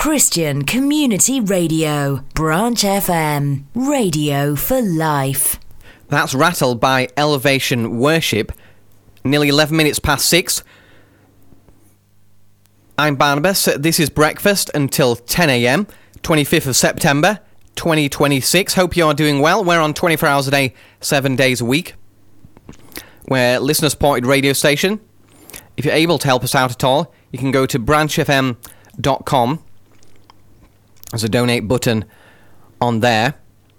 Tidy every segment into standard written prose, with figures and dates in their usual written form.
Christian Community Radio, Branch FM, radio for life. That's Rattle by Elevation Worship. Nearly 11 minutes past 6. I'm Barnabas. This is Breakfast until 10 a.m, 25th of September, 2026. Hope you're doing well. We're on 24 hours a day, 7 days a week. We're listener-supported radio station. If you're able to help us out at all, you can go to branchfm.com. There's a donate button on there.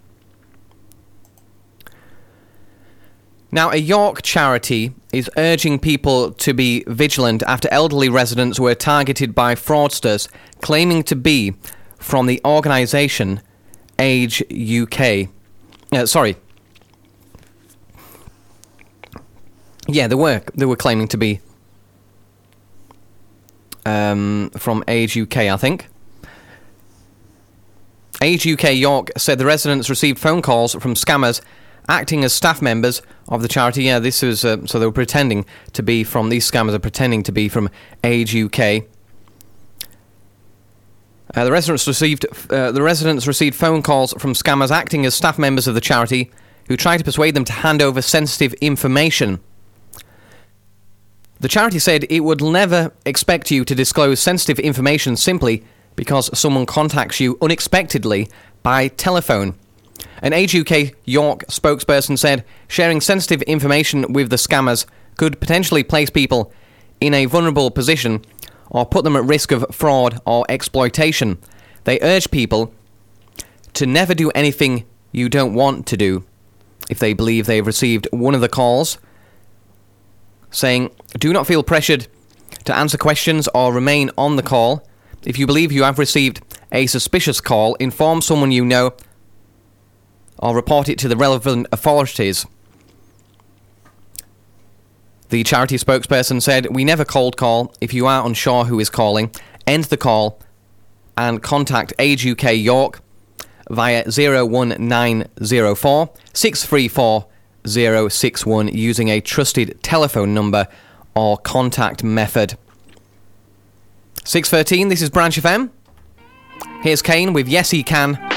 Now, a York charity is urging people to be vigilant after elderly residents were targeted by fraudsters claiming to be from the organisation Age UK. Yeah, they were claiming to be from Age UK, I think. Age UK York said the residents received phone calls from scammers acting as staff members of the charity. Yeah, this was so they were pretending to be from. These scammers are pretending to be from Age UK. The residents received phone calls from scammers acting as staff members of the charity, who tried to persuade them to hand over sensitive information. The charity said it would never expect you to disclose sensitive information simply because someone contacts you unexpectedly by telephone. An Age UK York spokesperson said sharing sensitive information with the scammers could potentially place people in a vulnerable position or put them at risk of fraud or exploitation. They urge people to never do anything you don't want to do if they believe they've received one of the calls, saying, do not feel pressured to answer questions or remain on the call. If you believe you have received a suspicious call, inform someone you know or report it to the relevant authorities. The charity spokesperson said, we never cold call. If you are unsure who is calling, end the call and contact Age UK York via 01904 634 061 using a trusted telephone number or contact method. 6:13, this is Branch FM. Here's Kane with Yes He Can.